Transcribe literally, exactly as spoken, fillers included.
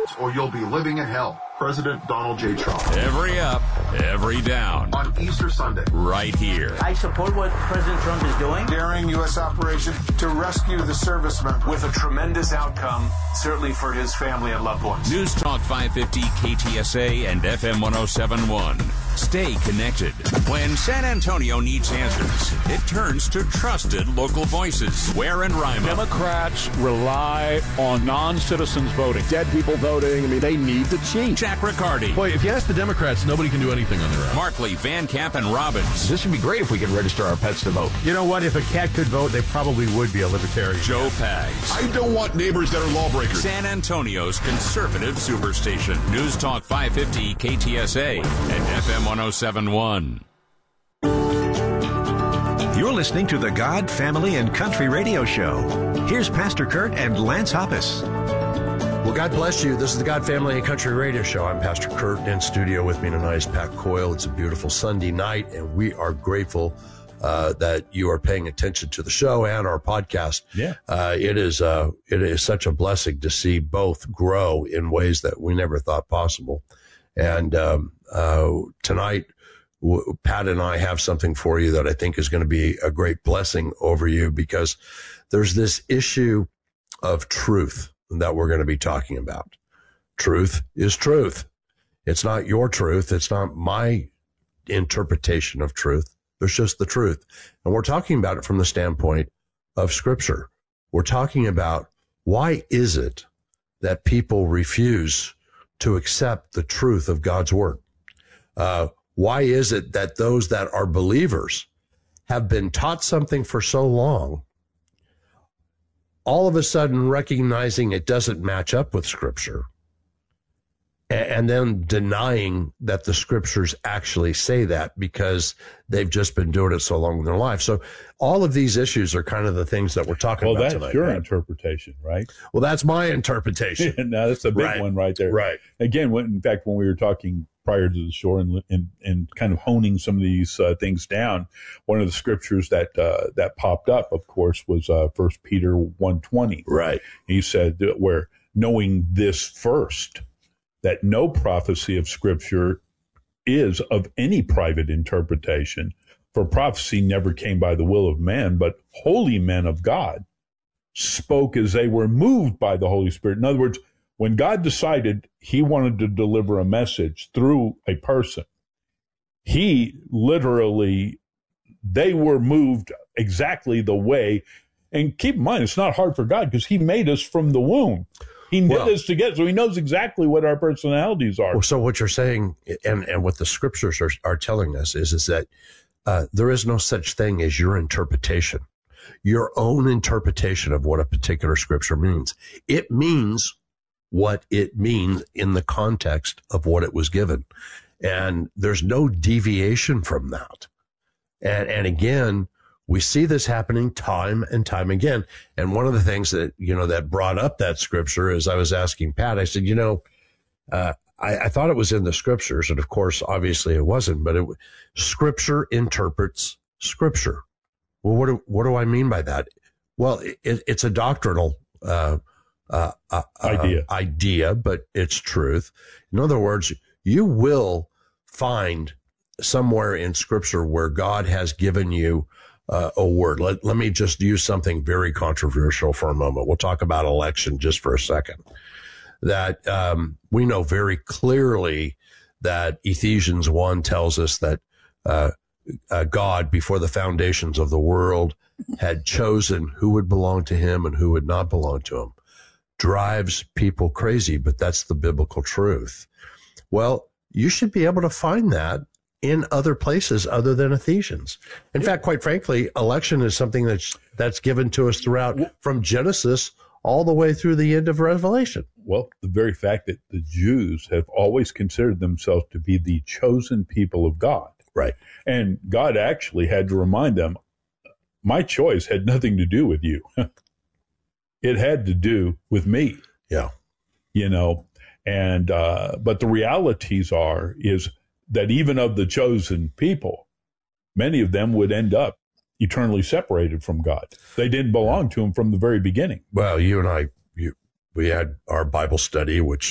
or you'll be living in hell. President Donald J. Trump. Every up, every down. On Easter Sunday. Right here. I support what President Trump is doing. Daring U S operation to rescue the servicemen. With a tremendous outcome, certainly for his family and loved ones. News Talk five fifty, K T S A, and F M one oh seven point one. Stay connected. When San Antonio needs answers, it turns to trusted local voices. Ware and Ryman. Democrats rely on non-citizens voting. Dead people voting. I mean, they need to cheat. Jack Riccardi. Boy, if you ask the Democrats, nobody can do anything on their own. Markley, Van Camp, and Robbins. This would be great if we could register our pets to vote. You know what? If a cat could vote, they probably would be a libertarian. Joe Pags. I don't want neighbors that are lawbreakers. San Antonio's conservative superstation. News Talk five fifty, K T S A, and F M one oh seven point one. You're listening to the God, Family, and Country Radio Show. Here's Pastor Kurt and Lance Hoppus. Well, God bless you. This is the God, Family, and Country Radio Show. I'm Pastor Kurt. In studio with me tonight is Pat Coyle. It's a beautiful Sunday night, and we are grateful uh, that you are paying attention to the show and our podcast. Yeah, uh, it is uh, it is such a blessing to see both grow in ways that we never thought possible. And um, uh, tonight, w- Pat and I have something for you that I think is going to be a great blessing over you, because there's this issue of truth that we're going to be talking about. Truth is truth. It's not your truth. It's not my interpretation of truth. There's just the truth. And we're talking about it from the standpoint of Scripture. We're talking about, why is it that people refuse to accept the truth of God's word? Uh, why is it that those that are believers have been taught something for so long, all of a sudden recognizing it doesn't match up with Scripture, and then denying that the Scriptures actually say that because they've just been doing it so long in their life? So all of these issues are kind of the things that we're talking well, about tonight. Well, that's your right? interpretation, right? Well, that's my interpretation. Now, that's a big right. one right there. Right. Again, when, in fact, when we were talking prior to the show and, and, and kind of honing some of these uh, things down, one of the scriptures that uh, that popped up, of course, was uh, First Peter one twenty. Right. He said, that where knowing this first, that no prophecy of Scripture is of any private interpretation, for prophecy never came by the will of man, but holy men of God spoke as they were moved by the Holy Spirit. In other words, when God decided he wanted to deliver a message through a person, he literally, they were moved exactly the way. And keep in mind, it's not hard for God, because he made us from the womb. He knit well, us together, so he knows exactly what our personalities are. Well, so what you're saying, and, and what the scriptures are, are telling us, is, is that uh, there is no such thing as your interpretation, your own interpretation of what a particular scripture means. It means what it means in the context of what it was given. And there's no deviation from that. And, and again, we see this happening time and time again. And one of the things that, you know, that brought up that scripture is, I was asking Pat, I said, you know, uh, I, I thought it was in the scriptures. And of course, obviously it wasn't, but it, Scripture interprets Scripture. Well, what do, what do I mean by that? Well, it, it's a doctrinal uh, uh, uh, idea. Uh, idea, but it's truth. In other words, you will find somewhere in Scripture where God has given you Uh, a word. Let, let me just use something very controversial for a moment. We'll talk about election just for a second. That um, we know very clearly that Ephesians one tells us that uh, uh, God, before the foundations of the world, had chosen who would belong to him and who would not belong to him. Drives people crazy, but that's the biblical truth. Well, you should be able to find that in other places other than Ephesians. In yeah. fact, quite frankly, election is something that's that's given to us throughout, from Genesis all the way through the end of Revelation. Well, the very fact that the Jews have always considered themselves to be the chosen people of God. Right. And God actually had to remind them, my choice had nothing to do with you. It had to do with me. Yeah. You know, and, uh, but the realities are, is that even of the chosen people, many of them would end up eternally separated from God. They didn't belong to him from the very beginning. Well, you and I, you, we had our Bible study, which